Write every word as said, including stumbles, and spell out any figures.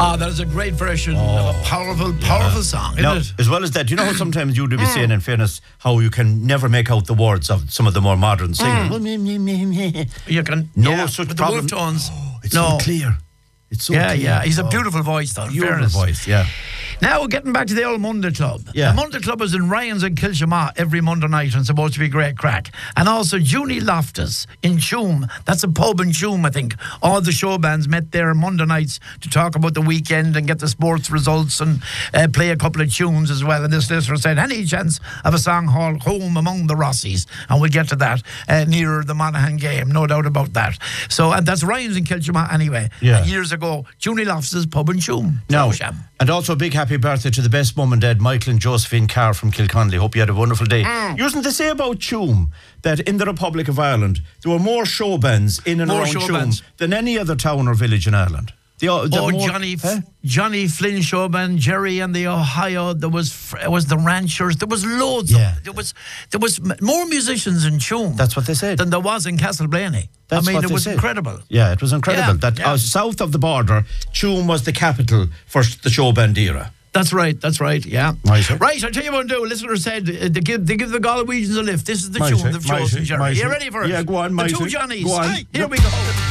Ah, that is a great version oh, of a powerful, powerful yeah. song, isn't now, it? As well as that, you know how sometimes you do be saying, in fairness, how you can never make out the words of some of the more modern singing. Mm. You can, no yeah, such with problem. the wolf tones. Oh, it's no. so clear. It's so yeah, clear. yeah. He's oh. a beautiful voice, though. Beautiful fairness. voice, yeah. Now, getting back to the old Monday Club. Yeah. The Monday Club is in Ryan's in Kilshamagh every Monday night and supposed to be great crack. And also Junie Loftus in Tuam. That's a pub in Tuam, I think. All the show bands met there Monday nights to talk about the weekend and get the sports results and uh, play a couple of tunes as well. And this listener said, any chance of a song called Home Among the Rossies? And we'll get to that uh, nearer the Monaghan game, no doubt about that. So, and that's Ryan's in Kilshamagh anyway. Yeah. And years ago, Junie Loftus' pub in Tuam. No. And also a big happy birthday to the best mum and dad, Michael and Josephine Carr from Kilconnelly. Hope you had a wonderful day. Mm. Using to say about Tuam that in the Republic of Ireland there were more show bands in and more around Tuam bands. than any other town or village in Ireland. The, the oh, more, Johnny, huh? Johnny Flynn show band, Jerry and the Ohio. There was there was the Ranchers. There was loads. Yeah. Of, there was there was more musicians in Tuam. That's what they said. Than there was in Castleblaney. That's I mean, what it they was said. incredible. Yeah, it was incredible. Yeah, that yeah. Uh, south of the border, Tuam was the capital for the show band era. That's right, that's right, yeah. Right, sir. Right, I'll tell you what to do. A listener said uh, they, give, they give the Galwegians a lift. This is the tune they've chosen, Jerry. Are you ready for it? Yeah, go on, The mighty. two Johnnies. Go on. Here we go.